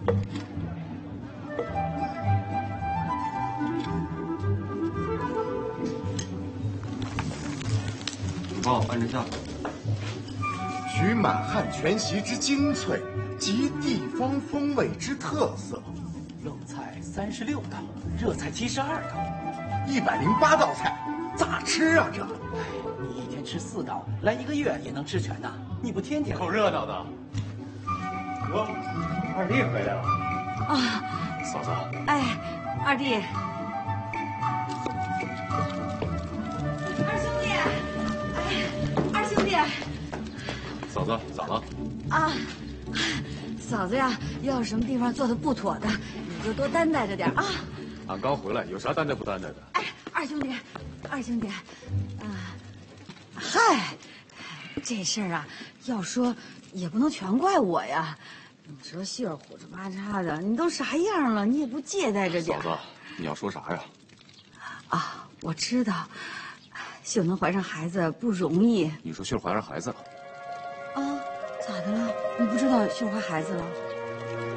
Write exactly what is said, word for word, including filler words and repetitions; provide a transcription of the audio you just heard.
帮我按着价。 取满汉全席之精粹，集地方风味之特色。 冷菜三十六道，热菜七十二道， 一百零八道菜，咋吃啊这？ 你一天吃四道，来一个月也能吃全呐。你不天天够热闹的。哟，二弟回来了。 啊， 嫂子。 哎，二弟。 嫂子咋了？ 啊，嫂子呀，要是什么地方做的不妥的，你就多担待着点啊。 俺刚回来，有啥担待不担待的？ 哎，二兄弟，二兄弟，啊，嗨，这事儿啊，要说也不能全怪我呀。你说秀儿虎着巴叉的，你都啥样了，你也不借待着点。 嫂子，你要说啥呀？ 啊，我知道，秀能怀上孩子不容易。 你说秀怀上孩子了？ 啊，咋的了？你不知道秀怀孩子了？